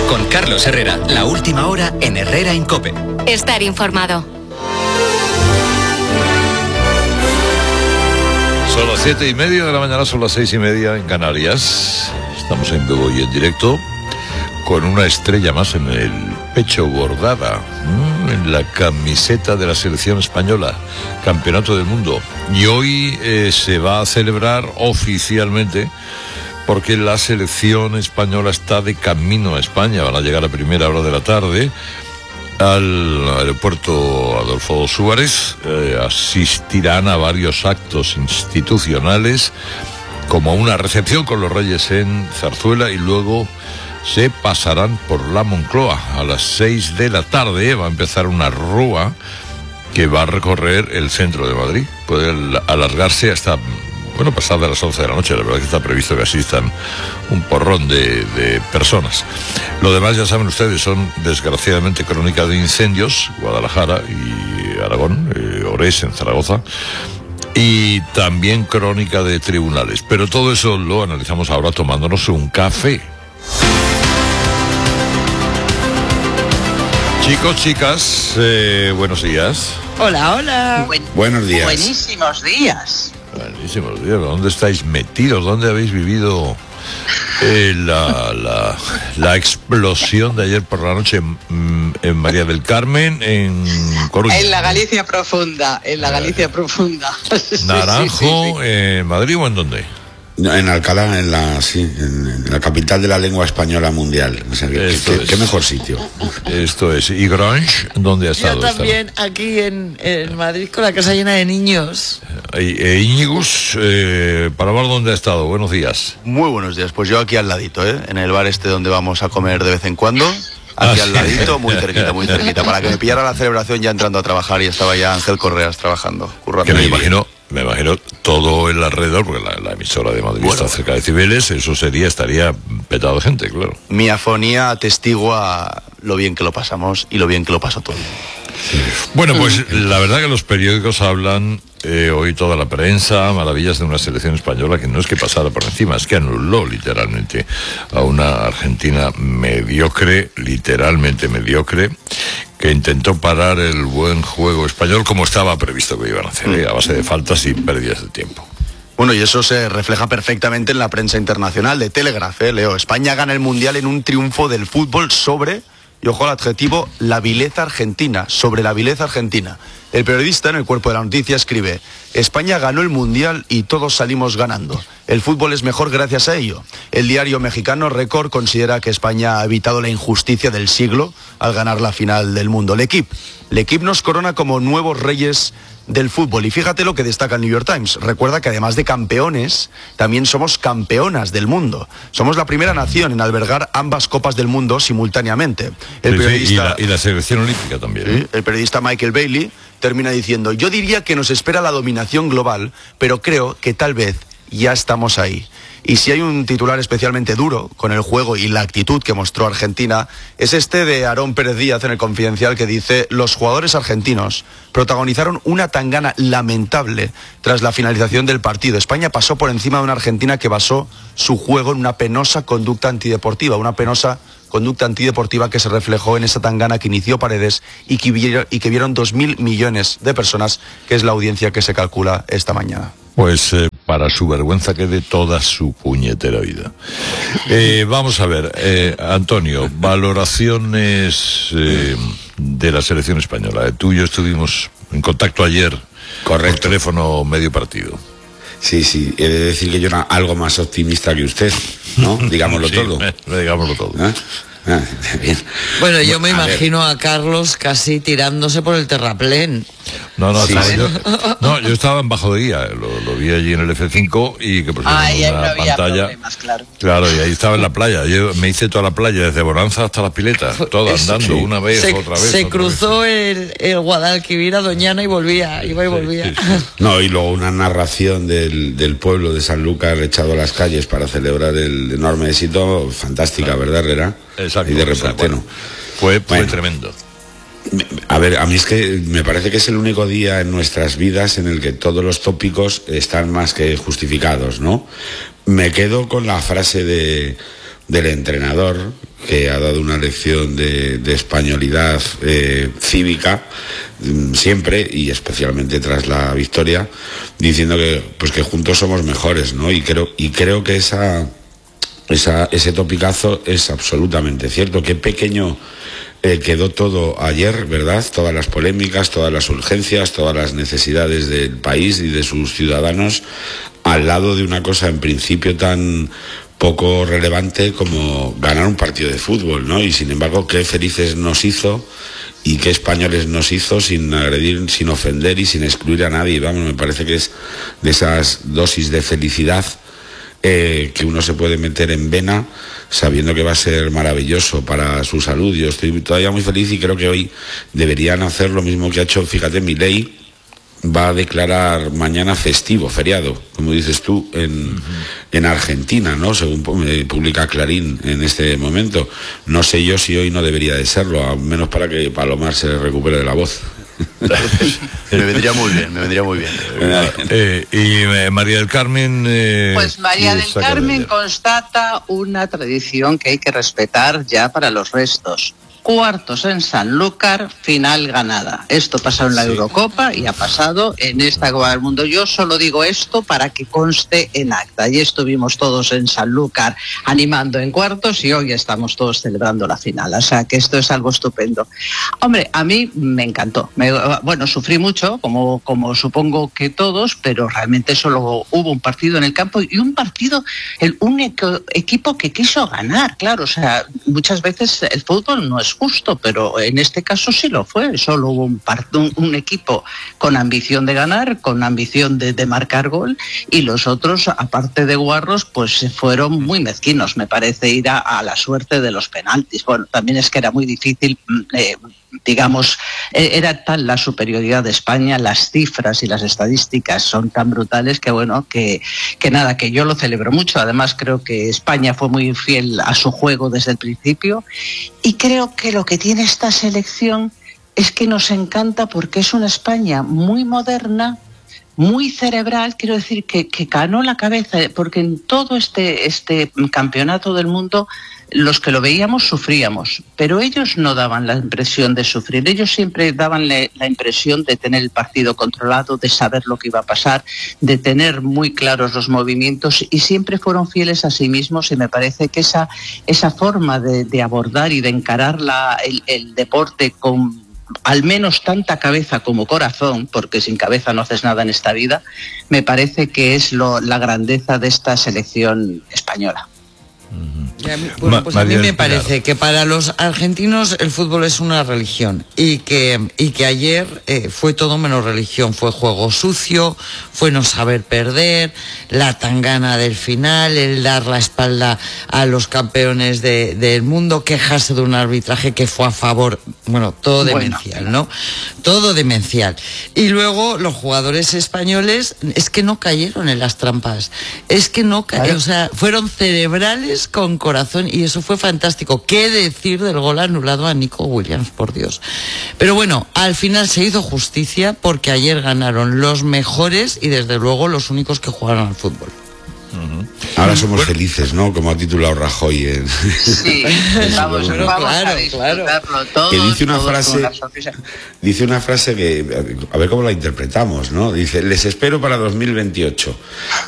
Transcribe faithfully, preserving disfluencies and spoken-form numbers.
Con Carlos Herrera, la última hora en Herrera en COPE. Estar informado. Son las siete y media de la mañana, son las seis y media en Canarias. Estamos en vivo y en directo con una estrella más en el pecho bordada, ¿no? En la camiseta de la selección española, Campeonato del Mundo. Y hoy eh, se va a celebrar oficialmente porque la selección española está de camino a España. Van a llegar a primera hora de la tarde al aeropuerto Adolfo Suárez, eh, asistirán a varios actos institucionales como una recepción con los Reyes en Zarzuela y luego se pasarán por la Moncloa. A las seis de la tarde va a empezar una rúa que va a recorrer el centro de Madrid. Puede alargarse hasta, bueno, pasada las once de la noche. La verdad es que está previsto que asistan un porrón de, de personas. Lo demás, ya saben ustedes, son desgraciadamente crónica de incendios, Guadalajara y Aragón, eh, Orés en Zaragoza, y también crónica de tribunales. Pero todo eso lo analizamos ahora tomándonos un café. Chicos, chicas, eh, buenos días. Hola, hola. Buen, Buenos días. Buenísimos días. Buenísimos días. ¿Dónde estáis metidos? ¿Dónde habéis vivido eh, la, la, la explosión de ayer por la noche en, en María del Carmen, en Coruña? En la Galicia profunda, en la Galicia profunda. Naranjo, sí, sí, sí. ¿en Madrid o en dónde? En Alcalá, en la, sí, en, en la capital de la lengua española mundial. O sea, que, Esto que, es. qué mejor sitio. Esto es. ¿Y Grange? ¿Dónde ha estado? Yo también aquí en, en Madrid con la casa llena de niños. E Íñigus, eh, para ver dónde ha estado. Buenos días. Muy buenos días. Pues yo aquí al ladito, ¿eh? En el bar este donde vamos a comer de vez en cuando. Aquí Ah, al sí. ladito, muy cerquita, muy cerquita. Para que me pillara la celebración ya entrando a trabajar y estaba ya Ángel Correas trabajando, currando. Que me Muy imagino, me imagino todo el alrededor, porque la, la emisora de Madrid Bueno. está cerca de Cibeles, eso sería, estaría petado de gente, claro. bien. Mi afonía atestigua lo bien que lo pasamos y lo bien que lo pasó todo. Bueno, pues la verdad que los periódicos hablan, eh, hoy toda la prensa, maravillas de una selección española que no es que pasara por encima, es que anuló literalmente a una Argentina mediocre, literalmente mediocre, que intentó parar el buen juego español como estaba previsto que iban a hacer, eh, a base de faltas y pérdidas de tiempo. Bueno, y eso se refleja perfectamente en la prensa internacional de Telegraph, ¿eh, Leo? España gana el Mundial en un triunfo del fútbol sobre, y ojo al adjetivo, la vileza argentina, sobre la vileza argentina. El periodista en el cuerpo de la noticia escribe: España ganó el Mundial y todos salimos ganando. El fútbol es mejor gracias a ello. El diario mexicano Record considera que España ha evitado la injusticia del siglo al ganar la final del mundo. L'Equipe. L'Equipe nos corona como nuevos reyes del fútbol. Y fíjate lo que destaca el New York Times. Recuerda que además de campeones, también somos campeonas del mundo. Somos la primera nación en albergar ambas copas del mundo simultáneamente. El Sí, sí, periodista... y, la, y la selección olímpica también. Sí, el periodista Michael Bailey termina diciendo: yo diría que nos espera la dominación global, pero creo que tal vez ya estamos ahí. Y si hay un titular especialmente duro con el juego y la actitud que mostró Argentina, es este de Aarón Pérez Díaz en el Confidencial, que dice: los jugadores argentinos protagonizaron una tangana lamentable tras la finalización del partido. España pasó por encima de una Argentina que basó su juego en una penosa conducta antideportiva, una penosa conducta antideportiva que se reflejó en esa tangana que inició Paredes y que vieron, y que vieron dos mil millones de personas, que es la audiencia que se calcula esta mañana. Pues eh, para su vergüenza que de toda su puñetera vida. Eh, vamos a ver, eh, Antonio, valoraciones eh, de la selección española. Tú y yo estuvimos en contacto ayer. Correcto. Por teléfono medio partido. Sí, sí, he de decir que yo era algo más optimista que usted, ¿no? Digámoslo Sí, todo. eh, digámoslo todo. ¿Eh? Ah, bien. Bueno, yo me A ver. imagino a Carlos casi tirándose por el terraplén. No, no, Sí, estaba sí. yo, no, yo estaba en Bajo de Guía, lo, lo vi allí en el F cinco y que pusieron Ay, ahí una no había pantalla. problemas, claro. Claro, y ahí estaba en la playa. Yo me hice toda la playa, desde Bonanza hasta las piletas, toda Es- andando, sí. una vez, Se, otra vez. se otra cruzó el, el Guadalquivir a Doñana y volvía, iba y Sí, volvía. sí, sí. No, y luego una narración del, del pueblo de Sanlúcar echado a las calles para celebrar el enorme éxito, fantástica, ¿verdad, Herrera? Exacto. Y de o sea, reportero. bueno, fue, fue Bueno. tremendo. A ver, a mí es que me parece que es el único día en nuestras vidas en el que todos los tópicos están más que justificados, ¿no? Me quedo con la frase de del entrenador, que ha dado una lección de, de españolidad eh, cívica siempre, y especialmente tras la victoria, diciendo que pues que juntos somos mejores, ¿no? Y creo y creo que esa, esa ese topicazo es absolutamente cierto. Qué pequeño eh, quedó todo ayer, ¿verdad? Todas las polémicas, todas las urgencias, todas las necesidades del país y de sus ciudadanos, al lado de una cosa en principio tan poco relevante como ganar un partido de fútbol, ¿no? Y sin embargo, qué felices nos hizo y qué españoles nos hizo, sin agredir, sin ofender y sin excluir a nadie. Vamos, me parece que es de esas dosis de felicidad eh, que uno se puede meter en vena sabiendo que va a ser maravilloso para su salud. Yo estoy todavía muy feliz y creo que hoy deberían hacer lo mismo que ha hecho, fíjate, Milei. Va a declarar mañana festivo, feriado, como dices tú, en, uh-huh. en Argentina, ¿no? Según publica Clarín en este momento. No sé yo si hoy no debería de serlo, al menos para que Palomar se recupere de la voz. Me vendría muy bien, me vendría muy bien. Eh, y eh, María del Carmen... Eh, pues María del Carmen constata una tradición que hay que respetar ya para los restos. Cuartos en Sanlúcar, final ganada. Esto pasó en la sí. Eurocopa y ha pasado en esta Copa del Mundo. Yo solo digo esto para que conste en acta. Y estuvimos todos en Sanlúcar animando en cuartos y hoy estamos todos celebrando la final. O sea que esto es algo estupendo. Hombre, a mí me encantó. Me, bueno, sufrí mucho, como, como supongo que todos, pero realmente solo hubo un partido en el campo y un partido, el único equipo que quiso ganar. Claro, o sea, muchas veces el fútbol no es justo, pero en este caso sí lo fue. Solo hubo un, un, un equipo con ambición de ganar, con ambición de, de marcar gol, y los otros, aparte de guarros, pues fueron muy mezquinos, me parece, ir a, a la suerte de los penaltis. Bueno, también es que era muy difícil, eh, digamos, eh, era tal la superioridad de España, las cifras y las estadísticas son tan brutales que, bueno, que, que nada, que yo lo celebro mucho. Además, creo que España fue muy fiel a su juego desde el principio, y creo que lo que tiene esta selección es que nos encanta porque es una España muy moderna, muy cerebral. Quiero decir que, que ganó la cabeza, porque en todo este, este campeonato del mundo los que lo veíamos sufríamos, pero ellos no daban la impresión de sufrir. Ellos siempre daban la, la impresión de tener el partido controlado, de saber lo que iba a pasar, de tener muy claros los movimientos, y siempre fueron fieles a sí mismos. Y me parece que esa, esa forma de, de abordar y de encarar la, el, el deporte con al menos tanta cabeza como corazón, porque sin cabeza no haces nada en esta vida, me parece que es lo, la grandeza de esta selección española. Y a mí, bueno, pues a mí me parece que para los argentinos el fútbol es una religión, y que, y que ayer eh, fue todo menos religión. Fue juego sucio, fue no saber perder, la tangana del final, el dar la espalda a los campeones de, del mundo, quejarse de un arbitraje que fue a favor, bueno, todo demencial, bueno. ¿no? Todo demencial. Y luego los jugadores españoles es que no cayeron en las trampas, es que no cayeron, o sea, fueron cerebrales con corazón, y eso fue fantástico. ¿Qué decir del gol anulado a Nico Williams, por Dios? Pero bueno, al final se hizo justicia, porque ayer ganaron los mejores y desde luego los únicos que jugaron al fútbol. Uh-huh. Ahora somos bueno. felices, ¿no? Como ha titulado Rajoy en... Sí, vamos, bueno, vamos claro, a disfrutarlo claro. todo. Que dice una frase, dice una frase que, a ver cómo la interpretamos, ¿no? Dice: les espero para dos mil veintiocho.